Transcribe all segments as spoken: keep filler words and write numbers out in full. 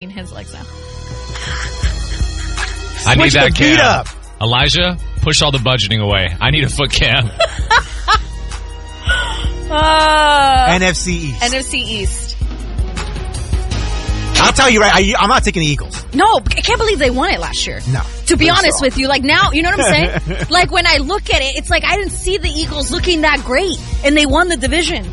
his legs now. I need that beat cam. up. Elijah, push all the budgeting away. I need a foot cam. Uh, N F C East. N F C East. I'll tell you right, I, I'm not taking the Eagles. No, I can't believe they won it last year. No. To be Think honest so. with you, like now, you know what I'm saying? Like when I look at it, it's like I didn't see the Eagles looking that great, and they won the division.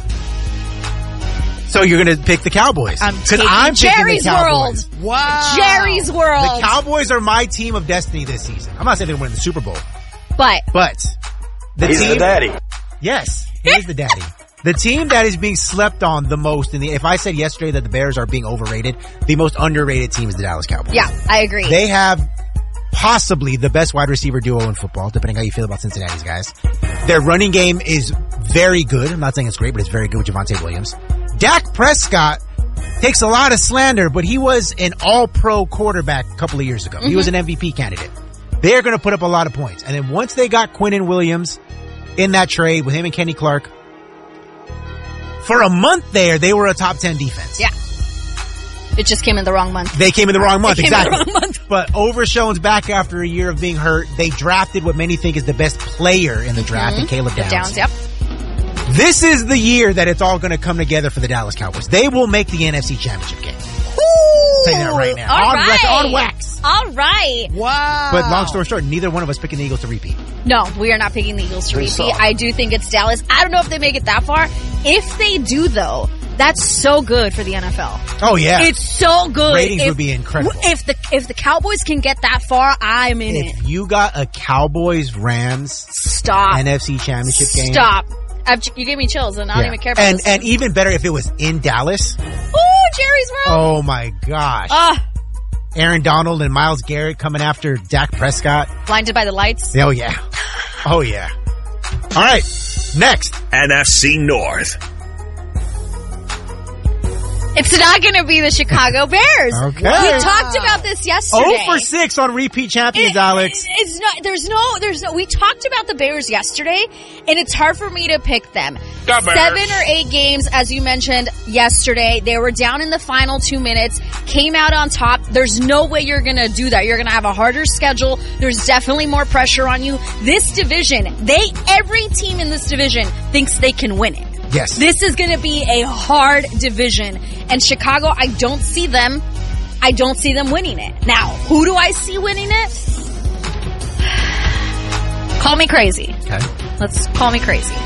So you're going to pick the Cowboys. I'm 'Cause taking I'm picking Jerry's the Cowboys. World. Wow. Jerry's World. The Cowboys are my team of destiny this season. I'm not saying they're going to win the Super Bowl, But but the He's team, the daddy. Yes, he is the daddy. The team that is being slept on the most in the, if I said yesterday that the Bears are being overrated, the most underrated team is the Dallas Cowboys. yeah, I agree. They have possibly the best wide receiver duo in football, depending how you feel about Cincinnati's guys. Their running game is very good. I'm not saying it's great, but it's very good with Javonte Williams. Dak Prescott takes a lot of slander, but he was an all-pro quarterback a couple of years ago. Mm-hmm. He was an M V P candidate. They're going to put up a lot of points. And then once they got Quinnen Williams in that trade with him and Kenny Clark, for a month there, they were a top ten defense. yeah. It just came in the wrong month. They came in the wrong month, They came exactly. in the wrong month. But Overshown's back after a year of being hurt. They drafted what many think is the best player in the draft, Mm-hmm. in Caleb Downs. Downs, yep. This is the year that it's all going to come together for the Dallas Cowboys. They will make the N F C Championship game. Ooh, Say that right now. All On right. record, on wax. All right. Wow. But long story short, neither one of us picking the Eagles to repeat. No, we are not picking the Eagles to Good repeat. song. I do think it's Dallas. I don't know if they make it that far. If they do, though, that's so good for the N F L. Oh, yeah. It's so good. Ratings if, would be incredible. If the if the Cowboys can get that far, I'm in If it. you got a Cowboys-Rams Stop. N F C Championship game. Stop. I've, you gave me chills, and I don't Yeah. even care about and, this. and even better if it was in Dallas. Ooh, Jerry's World. Oh, my gosh. Ah, Aaron Donald and Myles Garrett coming after Dak Prescott. blinded by the lights. Oh, yeah. Oh, yeah. All right. Next. N F C North. It's not going to be the Chicago Bears. Okay. We talked about this yesterday. oh for six on repeat champions, It- Alex. It's not, there's no, there's no, we talked about the Bears yesterday, and it's hard for me to pick them. The Bears. Seven or eight games, as you mentioned yesterday, they were down in the final two minutes, came out on top. There's no way you're gonna do that. You're gonna have a harder schedule. There's definitely more pressure on you. This division, they, every team in this division thinks they can win it. Yes. This is going to be a hard division. And Chicago, I don't see them. I don't see them winning it. Now, who do I see winning it? Call me crazy. Okay. Let's call me crazy.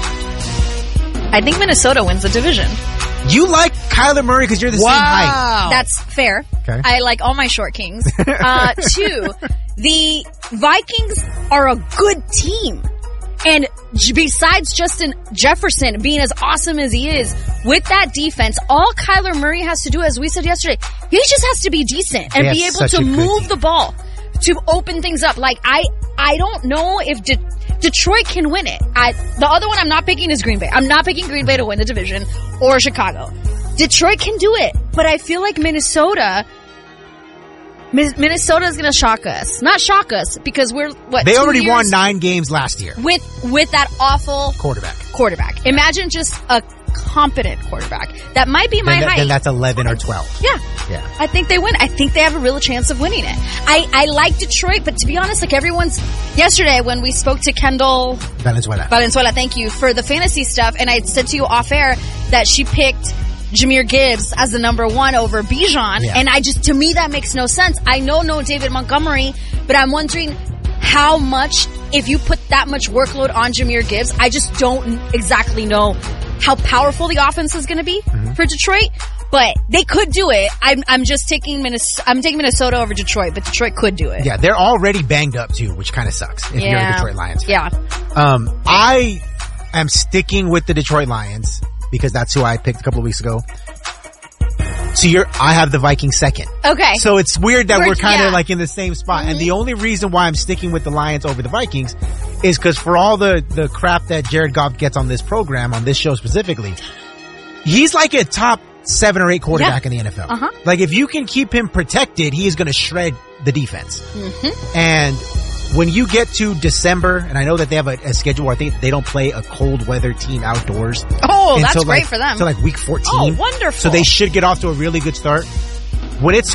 I think Minnesota wins the division. You like Kyler Murray because you're the same height. Wow. That's fair. Okay. I like all my short kings. Uh, two, the Vikings are a good team. And j- besides Justin Jefferson being as awesome as he is, with that defense, all Kyler Murray has to do, as we said yesterday, he just has to be decent and They be have able such to a good move team. the ball, to open things up. Like, I, I don't know if De- Detroit can win it. I, the other one I'm not picking is Green Bay. I'm not picking Green Bay to win the division, or Chicago. Detroit can do it, but I feel like Minnesota... Minnesota is going to shock us. Not shock us, because we're, what, They two already years won nine games last year. with with that awful Quarterback. quarterback. Imagine just a competent quarterback. That might be my Then, that- height. then that's eleven or twelve. yeah. Yeah. I think they win. I think they have a real chance of winning it. I, I like Detroit, but to be honest, like everyone's, yesterday when we spoke to Kendall Valenzuela. Valenzuela, thank you, for the fantasy stuff, and I said to you off air that she picked Jahmyr Gibbs as the number one over Bijan, Yeah. and I just, to me, that makes no sense. I know no David Montgomery, but I'm wondering how much, if you put that much workload on Jahmyr Gibbs, I just don't exactly know how powerful the offense is going to be Mm-hmm. for Detroit. But they could do it. I'm, I'm just taking Minnesota, I'm taking Minnesota over Detroit, but Detroit could do it. Yeah, they're already banged up too, which kind of sucks if you're a Detroit Lions fan. Yeah. Um, I am sticking with the Detroit Lions because that's who I picked a couple of weeks ago. So you're, I have the Vikings second. Okay. So it's weird that We're- we're, kind of yeah. like in the same spot. And the only reason why I'm sticking with the Lions over the Vikings is because for all the, the crap that Jared Goff gets on this program, on this show specifically, he's like a top seven or eight quarterback Yeah. in the N F L. Uh-huh. Like if you can keep him protected, he is going to shred the defense. Mm-hmm. And when you get to December, and I know that they have a, a schedule where I think they don't play a cold weather team outdoors. Oh, that's until great like, for them. Until like week fourteen. Oh, wonderful. So they should get off to a really good start. When it's